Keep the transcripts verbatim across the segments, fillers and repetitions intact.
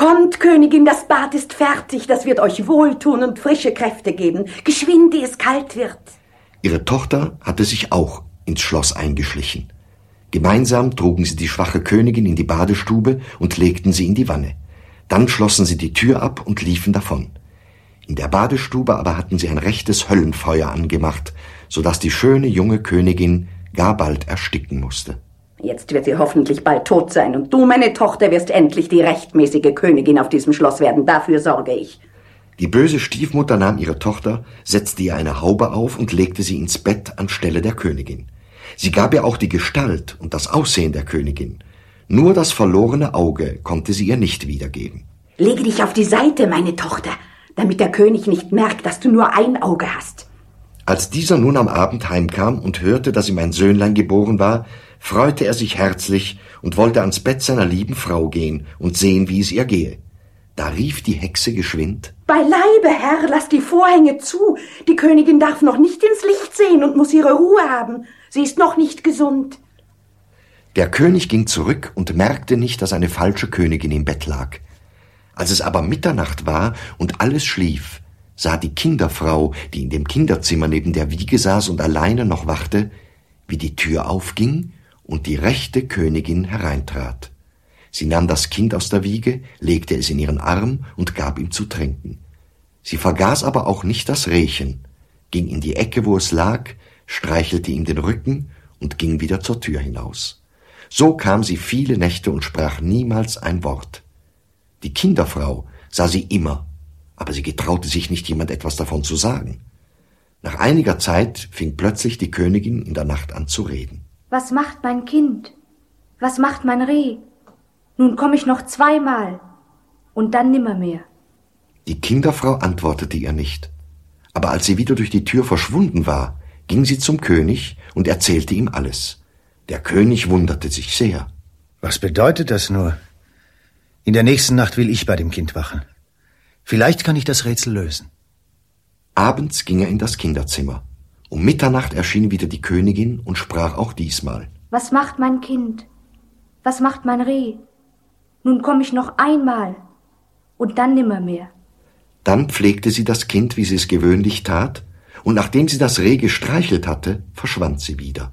Kommt, Königin, das Bad ist fertig, das wird euch wohltun und frische Kräfte geben. Geschwind, ehe es kalt wird. Ihre Tochter hatte sich auch ins Schloss eingeschlichen. Gemeinsam trugen sie die schwache Königin in die Badestube und legten sie in die Wanne. Dann schlossen sie die Tür ab und liefen davon. In der Badestube aber hatten sie ein rechtes Höllenfeuer angemacht, so dass die schöne junge Königin gar bald ersticken musste. Jetzt wird sie hoffentlich bald tot sein und du, meine Tochter, wirst endlich die rechtmäßige Königin auf diesem Schloss werden. Dafür sorge ich. Die böse Stiefmutter nahm ihre Tochter, setzte ihr eine Haube auf und legte sie ins Bett anstelle der Königin. Sie gab ihr auch die Gestalt und das Aussehen der Königin. Nur das verlorene Auge konnte sie ihr nicht wiedergeben. Lege dich auf die Seite, meine Tochter, damit der König nicht merkt, dass du nur ein Auge hast. Als dieser nun am Abend heimkam und hörte, dass ihm ein Söhnlein geboren war, freute er sich herzlich und wollte ans Bett seiner lieben Frau gehen und sehen, wie es ihr gehe. Da rief die Hexe geschwind: Beileibe, Herr, lass die Vorhänge zu. Die Königin darf noch nicht ins Licht sehen und muss ihre Ruhe haben. Sie ist noch nicht gesund. Der König ging zurück und merkte nicht, dass eine falsche Königin im Bett lag. Als es aber Mitternacht war und alles schlief, sah die Kinderfrau, die in dem Kinderzimmer neben der Wiege saß und alleine noch wachte, wie die Tür aufging und die rechte Königin hereintrat. Sie nahm das Kind aus der Wiege, legte es in ihren Arm und gab ihm zu trinken. Sie vergaß aber auch nicht das Rehchen, ging in die Ecke, wo es lag, streichelte ihm den Rücken und ging wieder zur Tür hinaus. So kam sie viele Nächte und sprach niemals ein Wort. Die Kinderfrau sah sie immer, aber sie getraute sich nicht, jemand etwas davon zu sagen. Nach einiger Zeit fing plötzlich die Königin in der Nacht an zu reden. Was macht mein Kind? Was macht mein Reh? Nun komm ich noch zweimal und dann nimmermehr. Die Kinderfrau antwortete ihr nicht, aber als sie wieder durch die Tür verschwunden war, ging sie zum König und erzählte ihm alles. Der König wunderte sich sehr. Was bedeutet das nur? In der nächsten Nacht will ich bei dem Kind wachen. Vielleicht kann ich das Rätsel lösen. Abends ging er in das Kinderzimmer. Um Mitternacht erschien wieder die Königin und sprach auch diesmal. Was macht mein Kind? Was macht mein Reh? Nun komm ich noch einmal und dann nimmermehr. Dann pflegte sie das Kind, wie sie es gewöhnlich tat, und nachdem sie das Reh gestreichelt hatte, verschwand sie wieder.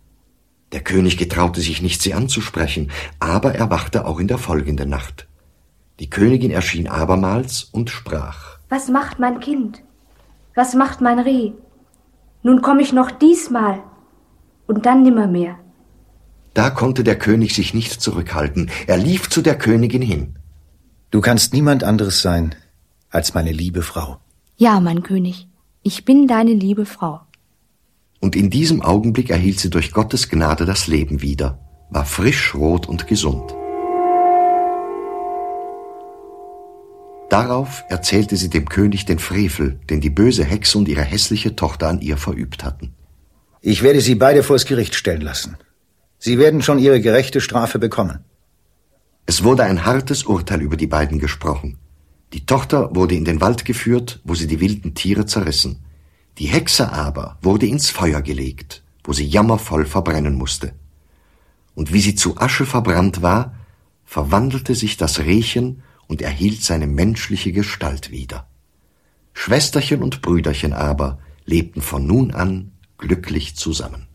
Der König getraute sich nicht, sie anzusprechen, aber er wachte auch in der folgenden Nacht. Die Königin erschien abermals und sprach. Was macht mein Kind? Was macht mein Reh? Nun komm ich noch diesmal und dann nimmermehr. Da konnte der König sich nicht zurückhalten. Er lief zu der Königin hin. Du kannst niemand anderes sein als meine liebe Frau. Ja, mein König, ich bin deine liebe Frau. Und in diesem Augenblick erhielt sie durch Gottes Gnade das Leben wieder, war frisch, rot und gesund. Darauf erzählte sie dem König den Frevel, den die böse Hexe und ihre hässliche Tochter an ihr verübt hatten. Ich werde sie beide vors Gericht stellen lassen. Sie werden schon ihre gerechte Strafe bekommen. Es wurde ein hartes Urteil über die beiden gesprochen. Die Tochter wurde in den Wald geführt, wo sie die wilden Tiere zerrissen. Die Hexe aber wurde ins Feuer gelegt, wo sie jammervoll verbrennen musste. Und wie sie zu Asche verbrannt war, verwandelte sich das Rehchen und erhielt seine menschliche Gestalt wieder. Schwesterchen und Brüderchen aber lebten von nun an glücklich zusammen.